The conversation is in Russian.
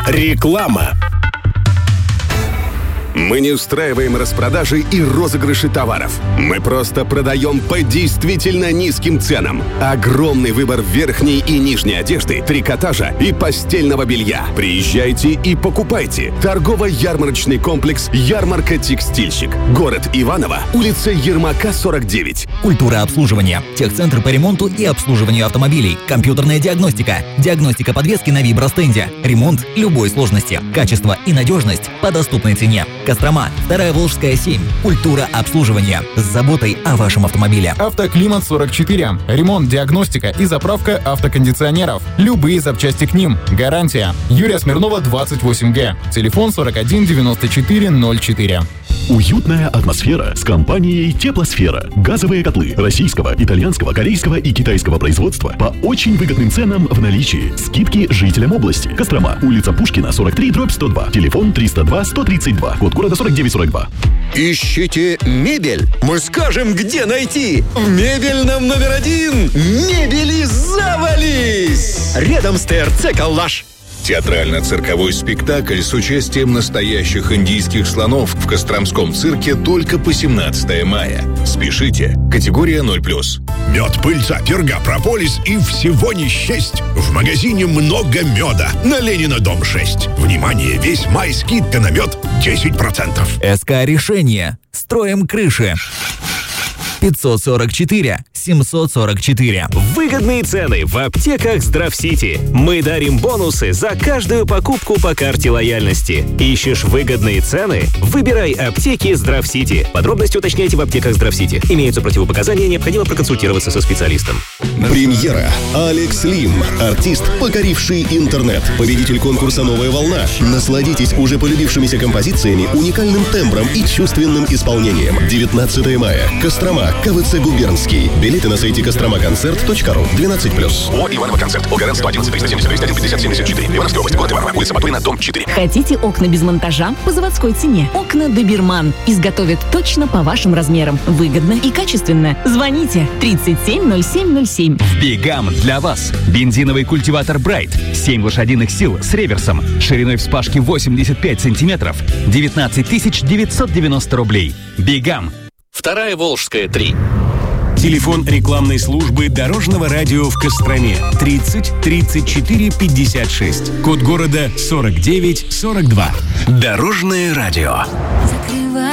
Реклама. Мы не устраиваем распродажи и розыгрыши товаров. Мы просто продаем по действительно низким ценам. Огромный выбор верхней и нижней одежды, трикотажа и постельного белья. Приезжайте и покупайте. Торгово-ярмарочный комплекс «Ярмарка Текстильщик». Город Иваново, улица Ермака, 49. Культура обслуживания. Техцентр по ремонту и обслуживанию автомобилей. Компьютерная диагностика. Диагностика подвески на вибростенде. Ремонт любой сложности. Качество и надежность по доступной цене. Кострома, 2-я Волжская, 7. Культура обслуживания. С заботой о вашем автомобиле. Автоклимат 44. Ремонт, диагностика и заправка автокондиционеров. Любые запчасти к ним. Гарантия. Юрия Смирнова, 28Г. Телефон 41 94 04. Уютная атмосфера с компанией «Теплосфера». Газовые котлы российского, итальянского, корейского и китайского производства по очень выгодным ценам в наличии. Скидки жителям области. Кострома, улица Пушкина, 43/102. Телефон 302-132. Код города 4942. Ищите мебель? Мы скажем, где найти. В мебельном номер 1. Мебели завались! Рядом с ТРЦ «Коллаж». Театрально-цирковой спектакль с участием настоящих индийских слонов в Костромском цирке только по 17 мая. Спешите. Категория 0+. Мед, пыльца, перга, прополис и всего не счесть. В магазине много меда. На Ленина, дом 6. Внимание, весь май скидка на мед 10%. СК Решение. Строим крыши. 544 744. Выгодные цены в аптеках Здравсити. Мы дарим бонусы за каждую покупку по карте лояльности. Ищешь выгодные цены? Выбирай аптеки Здравсити. Подробности уточняйте в аптеках Здравсити. Имеются противопоказания, необходимо проконсультироваться со специалистом. Премьера. Алекс Лим. Артист, покоривший интернет. Победитель конкурса «Новая волна». Насладитесь уже полюбившимися композициями, уникальным тембром и чувственным исполнением. 19 мая. Кострома. КВЦ «Губернский». Билеты на сайте kostromakoncert.ru. 12+. О, Иваново концерт. О, 111 370 50 74. Ивановская область. Город Иваново. Улица Батурина, дом 4. Хотите окна без монтажа? По заводской цене. Окна Доберман. Изготовят точно по вашим размерам. Выгодно и качественно. Звоните 370707. В Бигам для вас. Бензиновый культиватор Брайт. 7 лошадиных сил с реверсом. Шириной вспашки 85 сантиметров. 19 990 рублей. Бигам. 2-я Волжская, 3. Телефон рекламной службы Дорожного радио в Костроме. 30 34 56. Код города 49 42. Дорожное радио.